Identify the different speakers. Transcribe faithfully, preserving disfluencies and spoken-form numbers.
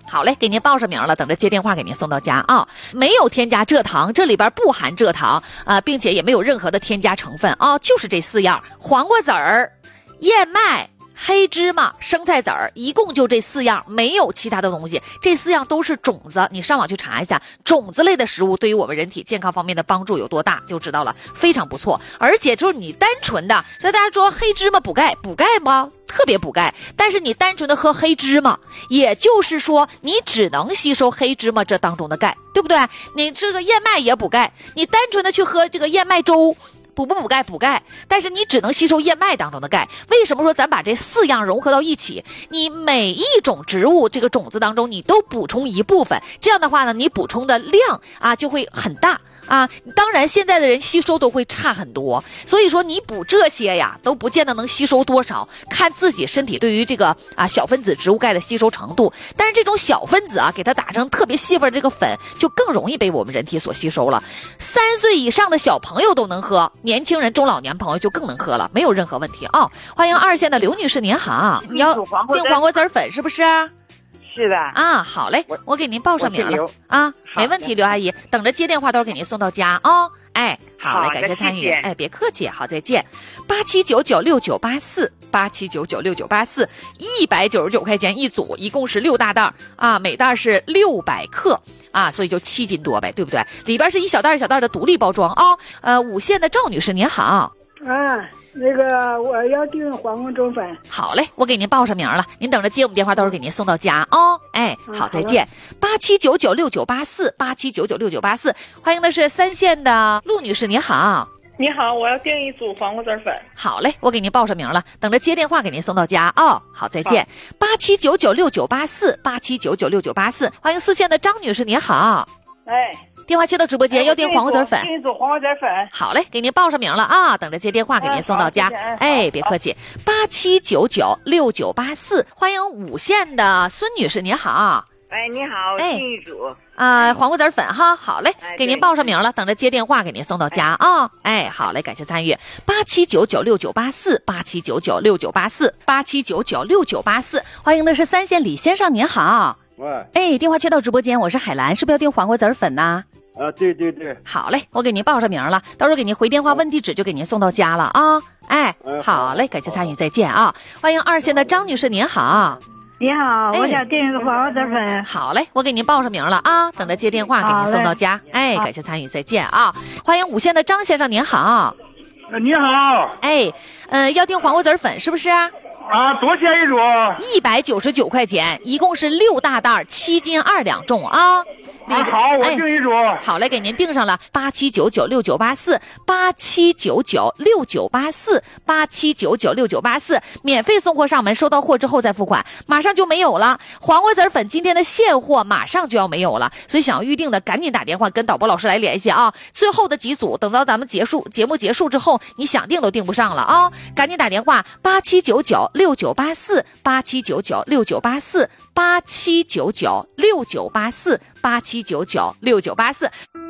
Speaker 1: 好嘞，给您报上名了，等着接电话给您送到家啊。没有添加蔗糖，这里边不含蔗糖啊、呃，并且也没有任何的添加成分啊，就是这四样：黄瓜籽儿、燕麦、黑芝麻、生菜籽儿，一共就这四样，没有其他的东西。这四样都是种子，你上网去查一下，种子类的食物对于我们人体健康方面的帮助有多大，就知道了，非常不错。而且就是你单纯的，所以大家说黑芝麻补钙，补钙吗？特别补钙，但是你单纯的喝黑芝麻，也就是说你只能吸收黑芝麻这当中的钙，对不对？你这个燕麦也补钙，你单纯的去喝这个燕麦粥，补不补钙？补钙，但是你只能吸收燕麦当中的钙。为什么说咱把这四样融合到一起？你每一种植物这个种子当中，你都补充一部分，这样的话呢，你补充的量啊就会很大。啊，当然现在的人吸收都会差很多，所以说你补这些呀都不见得能吸收多少，看自己身体对于这个啊小分子植物钙的吸收程度。但是这种小分子啊，给它打成特别细份这个粉，就更容易被我们人体所吸收了。三岁以上的小朋友都能喝，年轻人、中老年朋友就更能喝了，没有任何问题啊、哦！欢迎二线的刘女士，您好，你要订黄瓜籽粉是不是？
Speaker 2: 是的
Speaker 1: 啊，好嘞，我给您报上名了啊，没问题，刘阿姨，等着接电话都是给您送到家哦。哎，好嘞，感谢参与，谢谢哎，别客气，好，再见。八七九九六九八四，八七九九六九八四，一百九十九块钱一组，一共是六大袋啊，每袋是六百克啊，所以就七斤多呗，对不对？里边是一小袋一小袋的独立包装啊、哦。呃，五线的赵女士您好。
Speaker 3: 啊。那个我要订黄瓜粥粉。
Speaker 1: 好嘞，我给您报上名了，您等着接我们电话，到时候给您送到家哦。哎，好，再见。八七九九六九八四，八七九九六九八四，欢迎的是三线的陆女士，你好。
Speaker 4: 你好，我要订一组黄瓜籽粉。
Speaker 1: 好嘞，我给您报上名了，等着接电话给您送到家哦。好，再见。八七九九六九八四，八七九九六九八四，欢迎四线的张女士，你好。
Speaker 4: 哎。
Speaker 1: 电话接到直播间，要订黄瓜籽粉。
Speaker 4: 订一组黄瓜籽粉。
Speaker 1: 好嘞，给您报上名了啊，等着接电话给您送到家。
Speaker 4: 哎，
Speaker 1: 哎别客气。八七九九六九八四，欢迎五线的孙女士，您好。
Speaker 4: 哎，你好，订一组。
Speaker 1: 啊、呃，黄瓜籽粉哈，好嘞，给您报上名了，等着接电话给您送到家啊、哦。哎，好嘞，感谢参与。八七九九六九八四，八七九九六九八四，八七九九六九八四，欢迎的是三线李先生，您好。
Speaker 5: 喂，
Speaker 1: 哎，电话接到直播间，我是海兰，是不是要订黄瓜籽粉呢？
Speaker 5: 啊，对对对，
Speaker 1: 好嘞，我给您报上名了，到时候给您回电话问地址，就给您送到家了啊。哎，好嘞，感谢参与，再见啊！欢迎二线的张女士，您好。
Speaker 3: 你好，我想订一个黄瓜籽粉。
Speaker 1: 好嘞，我给您报上名了啊，等着接电话给您送到家。哎，感谢参与，再见啊！欢迎五线的张先生，您好。
Speaker 5: 你好。
Speaker 1: 哎，呃，要订黄瓜籽粉是不是？
Speaker 5: 啊，多少钱一组？
Speaker 1: 一百九十九块钱，一共是六大袋，七斤二两重啊。
Speaker 5: 啊，好，我订一组、哎。
Speaker 1: 好嘞，给您订上了，八七九九六九八四，八七九九六九八四，八七九九六九八四，免费送货上门，收到货之后再付款，马上就没有了。黄瓜籽粉今天的现货马上就要没有了，所以想要预定的赶紧打电话跟导播老师来联系啊。最后的几组，等到咱们结束节目结束之后，你想订都订不上了啊，赶紧打电话八七九九六九八四，八七九九六九八四，八七九九六九八四，八七九九六九八四。